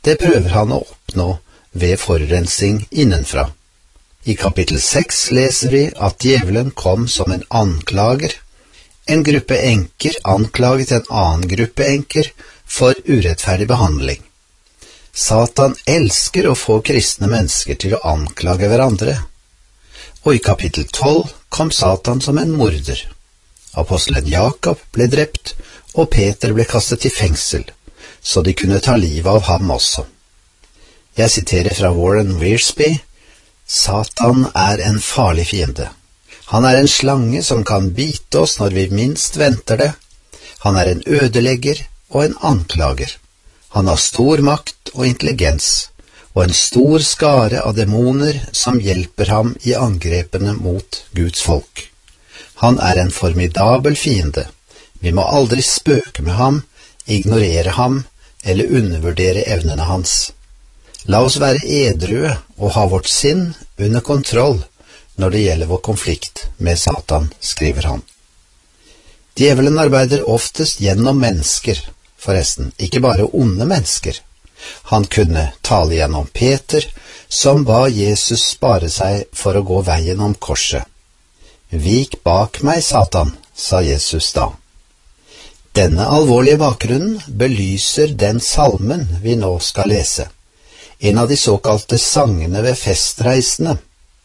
Det prøver han å oppnå ved forurensing innenfra. I kapittel 6 leser vi at djevelen kom som en anklager. En gruppe enker anklaget en annen gruppe enker for urettferdig behandling. Satan elsker å få kristne mennesker til å anklage hverandre. Og i kapittel 12 kom Satan som en morder. Apostelen Jakob ble drept, og Peter ble kastet i fengsel, så de kunne ta livet av ham også. Jeg siterer fra Warren Wiersbe: Satan er en farlig fiende. Han er en slange som kan bite oss når vi minst venter det. Han er en ødelegger og en anklager. Han har stor makt og intelligens, og en stor skare av demoner som hjelper ham i angrepene mot Guds folk. Han er en formidabel fiende. Vi må aldri spøke med ham, ignorere ham eller undervurdere evnene hans. La oss være edrue og ha vårt sinn under kontroll når det gjelder vår konflikt med Satan, skriver han. Djevelen arbeider oftest gjennom mennesker, forresten, ikke bare onde mennesker. Han kunne tale gjennom Peter, som ba Jesus spare seg for å gå veien om korset. Vik bak meg, Satan, sa Jesus da. Denne alvorlige bakgrunnen belyser den salmen vi nå skal lese, en av de såkalte sangene ved festreisene.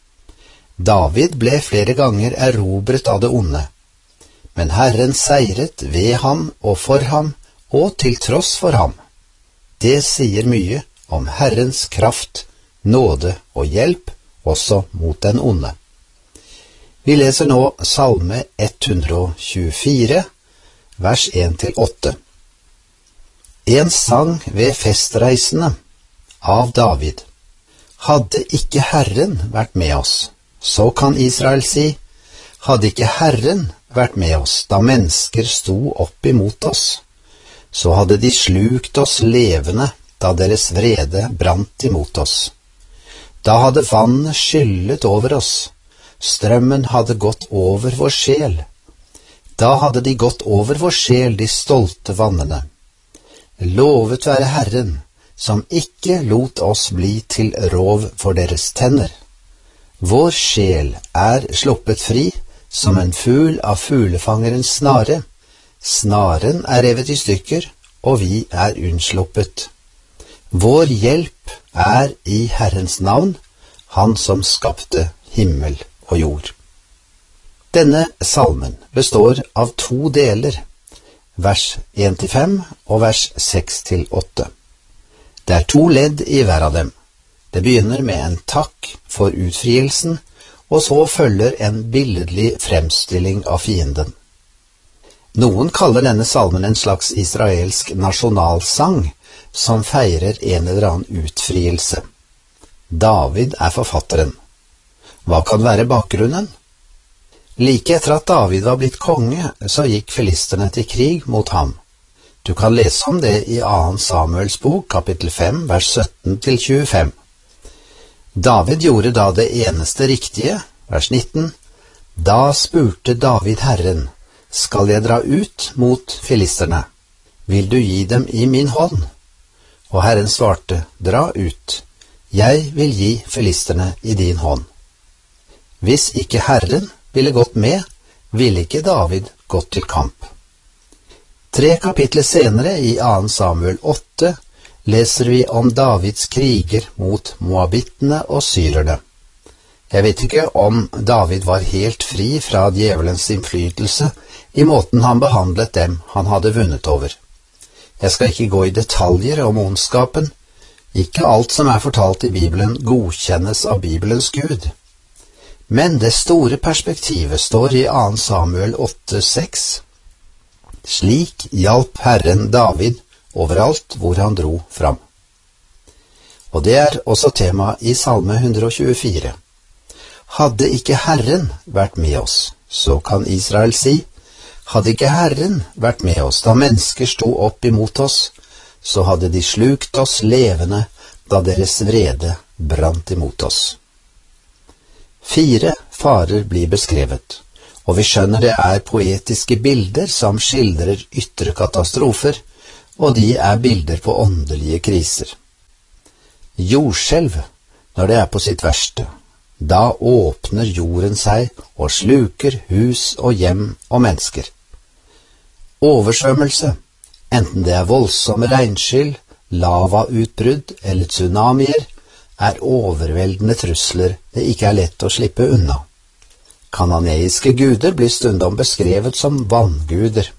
David ble flere ganger erobret av det onde, men Herren seiret ved ham og for ham og til tross for ham. Det sier mye om Herrens kraft, nåde og hjelp også mot den onde. Vi leser nå Salme 124, vers 1-8. En sang ved festreisene av David. Hadde ikke Herren vært med oss, så kan Israel si, hadde ikke Herren vært med oss da mennesker sto opp imot oss, så hadde de slukt oss levende da deres vrede brant imot oss. Da hadde vannet skyllet over oss, strømmen hadde gått over vår sjel. Da hadde de gått over vår sjel, de stolte vannene. Lovet være Herren, som ikke lot oss bli til rov for deres tenner. Vår sjel er sluppet fri som en fugl av fuglefangerens snare. Snaren er revet i stykker, og vi er unnsluppet. Vår hjelp er i Herrens navn, han som skapte himmel og jord. Denne salmen består av 2 deler, vers 1-5 og vers 6-8. Det er 2 ledd i hver av dem. Det begynner med en takk for utfrielsen, og så følger en billedlig fremstilling av fienden. Noen kaller denne salmen en slags israelsk nasjonalsang, som feirer en eller annen utfrielse. David er forfatteren. Hva kan være bakgrunnen? Like etter at David var blitt konge, så gikk filisterne til krig mot ham. Du kan lese om det i 2. Samuels bok, kapittel 5, vers 17-25. David gjorde da det eneste riktige, vers 19. Da spurte David Herren, skal jeg dra ut mot filisterne? Vil du gi dem i min hånd? Og Herren svarte, dra ut. Jeg vil gi filisterne i din hånd. Hvis ikke Herren ville gått med, ville ikke David gått til kamp. 3 kapitler senere, i 2. Samuel 8, leser vi om Davids kriger mot moabittene og syrerne. Jeg vet ikke om David var helt fri fra djevelens innflytelse i måten han behandlet dem han hadde vunnet over. Jeg skal ikke gå i detaljer om ondskapen. Ikke alt som er fortalt i Bibelen godkjennes av Bibelens Gud. Men det store perspektivet står i 2. Samuel 8,6. Slik hjalp Herren David overalt hvor han dro fram. Og det er også tema i Salme 124. Hadde ikke Herren vært med oss, så kan Israel si, hadde ikke Herren vært med oss da mennesker sto opp imot oss, så hadde de slukt oss levende da deres vrede brant imot oss. 4 farer blir beskrevet, og vi skjønner det er poetiske bilder som skildrer ytre katastrofer, og de er bilder på åndelige kriser. Jordskjelv, når det er på sitt verste, da åpner jorden seg og sluker hus og hjem og mennesker. Oversvømmelse, enten det er voldsomme regnskyll, lavautbrudd eller tsunamier, er overveldende trusler det ikke er lett å slippe unna. Kananeiske guder blir stundom beskrevet som vannguder.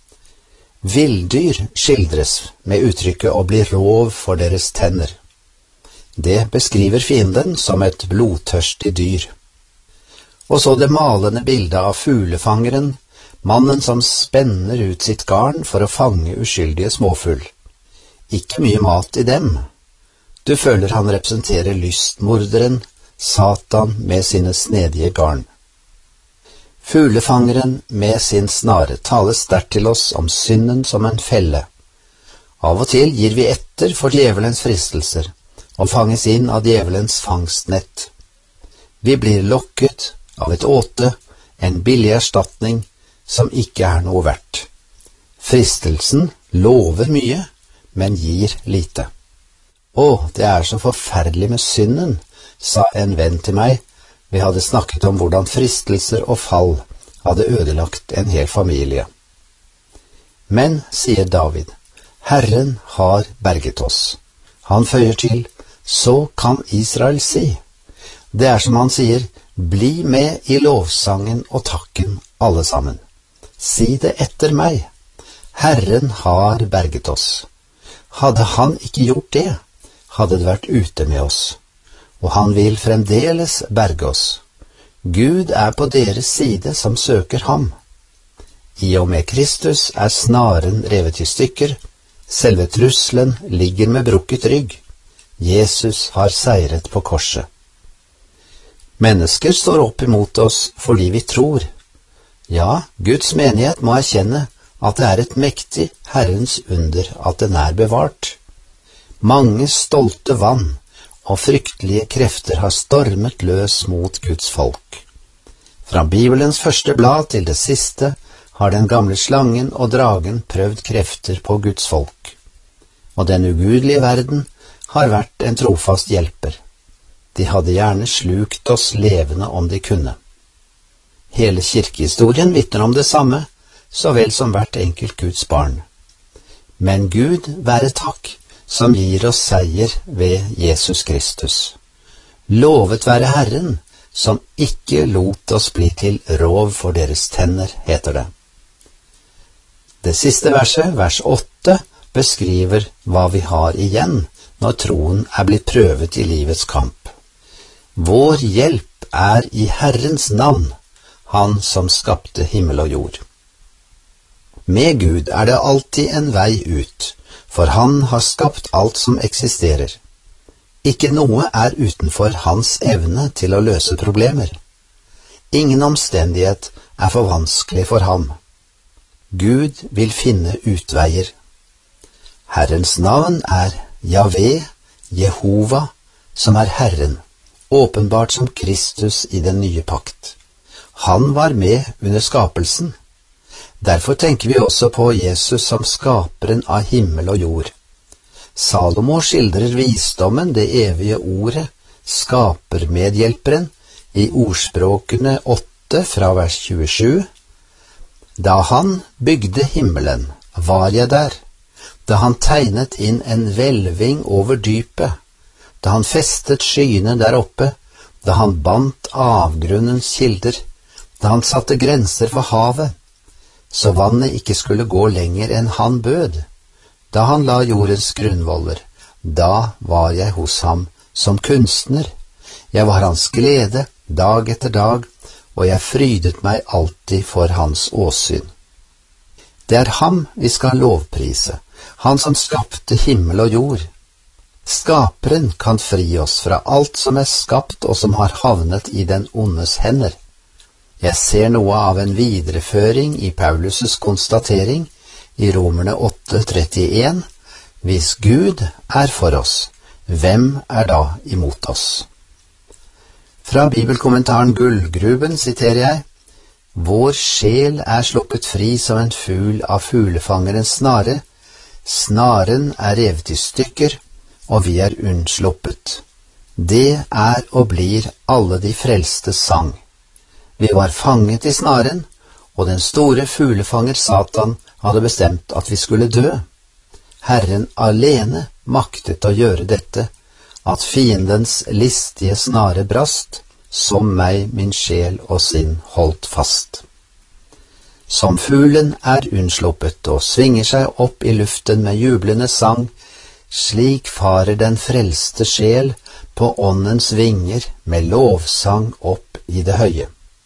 Villdyr skildres med uttrykket å bli rov for deres tenner. Det beskriver fienden som et blodtørstig dyr. Og så det malende bildet av fuglefangeren, mannen som spenner ut sitt garn for å fange uskyldige småfugl. Ikke mye mat i dem. Du føler han representerer lystmorderen, Satan med sine snedige garn. Fuglefangeren med sin snare taler sterkt til oss om synden som en felle. Av og til gir vi etter for djevelens fristelser, og fanges inn av djevelens fangstnett. Vi blir lokket av et åte, en billig erstatning som ikke er noe verdt. Fristelsen lover mye, men gir lite. Å, det er så forferdelig med synden, sa en venn til meg. Vi hadde snakket om hvordan fristelser og fall hadde ødelagt en hel familie. Men, sier David, Herren har berget oss. Han føyer til, så kan Israel si. Det er som han sier, bli med i lovsangen og takken alle sammen. Si det etter meg. Herren har berget oss. Hadde han ikke gjort det, hadde det vært ute med oss. Og han vil fremdeles berge oss. Gud er på deres side som søker ham. I og med Kristus er snaren revet i stykker, selve trusselen ligger med brukket rygg. Jesus har seiret på korset. Mennesker står opp imot oss fordi vi tror. Ja, Guds menighet må erkjenne at det er et mektig Herrens under at den er bevart. Mange stolte vann og fryktelige krefter har stormet løs mot Guds folk. Fra Bibelens første blad til det siste har den gamle slangen og dragen prøvd krefter på Guds folk. Og den ugudelige verden har vært en trofast hjelper. De hadde gjerne slukt oss levende om de kunne. Hele kirkehistorien vitner om det samme, så vel som hvert enkelt Guds barn. Men Gud være takk, som gir oss seier ved Jesus Kristus. Lovet være Herren, som ikke lot oss bli til rov for deres tenner, heter det. Det siste verset, vers 8, beskriver hva vi har igjen når troen er blitt prøvet i livets kamp. Vår hjelp er i Herrens navn, han som skapte himmel og jord. Med Gud er det alltid en vei ut, for han har skapt alt som eksisterer. Ikke noe er utenfor hans evne til å løse problemer. Ingen omstendighet er for vanskelig for ham. Gud vil finne utveier. Herrens navn er Jahve, Jehova, som er Herren, åpenbart som Kristus i den nye pakt. Han var med under skapelsen. Derfor tenker vi også på Jesus som skaperen av himmel og jord. Salomo skildrer visdommen, det evige ordet, skapermedhjelperen, i ordspråkene 8 fra vers 27. Da han bygde himmelen, var jeg der. Da han tegnet inn en hvelving over dypet. Da han festet skyene der oppe. Da han bandt avgrunnens kilder. Da han satte grenser for havet, så vannet ikke skulle gå lenger enn han bød. Da han la jordens grunnvoller, da var jeg hos ham som kunstner. Jeg var hans glede dag etter dag, og jeg frydet meg alltid for hans åsyn. Det er ham vi skal lovprise, han som skapte himmel og jord. Skaperen kan fri oss fra alt som er skapt og som har havnet i den ondes hender. Jeg ser noe av en videreføring i Paulus' konstatering i Romerne 8:31. Hvis Gud er for oss, hvem er da imot oss? Fra bibelkommentaren Gullgruben siterer jeg: Vår sjel er sluppet fri som en fugl av fuglefangerens snare. Snaren er revet i stykker, og vi er unnsluppet. Det er og blir alle de frelstes sang. Vi var fanget i snaren, og den store fuglefanger Satan hadde bestemt at vi skulle dø. Herren alene maktet å gjøre dette, at fiendens listige snare brast, som meg min sjel og sinn holdt fast. Som fuglen er unnsluppet og svinger seg opp i luften med jublende sang, slik farer den frelste sjel på åndens vinger med lovsang opp i det høye.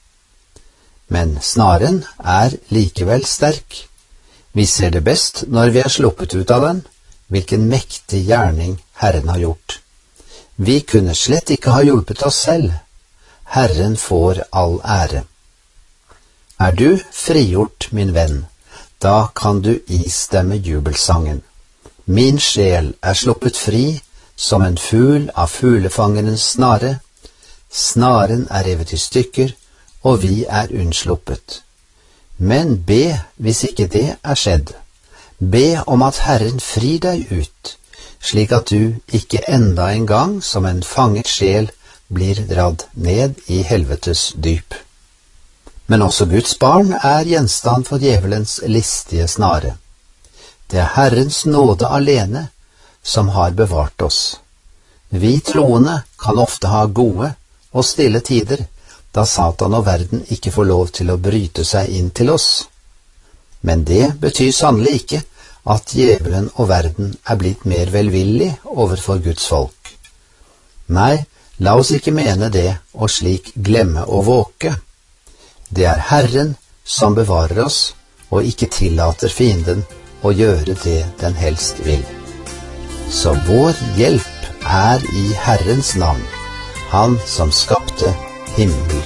Men snaren er likevel sterk. Vi ser det best når vi er sluppet ut av den, hvilken mektig gjerning Herren har gjort. Vi kunne slett ikke ha hjulpet oss selv. Herren får all ære. Er du frigjort, min venn, da kan du istemme jubelsangen. Min sjel er sluppet fri som en fugl av fuglefangerens snare. Snaren er revet i stykker, og vi er unnsluppet. Men be hvis ikke det er skjedd. Be om at Herren frir deg ut, slik at du ikke enda en gang som en fanget sjel blir dradd ned i helvetes dyp. Men også Guds barn er gjenstand for djevelens listige snare. Det er Herrens nåde alene som har bevart oss. Vi troende kan ofte ha gode og stille tider, da Satan og verden ikke får lov til å bryte seg inn til oss. Men det betyr sannelig ikke at djevelen og verden er blitt mer velvillig overfor Guds folk. Nei, la oss ikke mene det og slik glemme å våke. Det er Herren som bevarer oss og ikke tillater fienden å gjøre det den helst vil. Så vår hjelp er i Herrens navn, Han som skapte himmel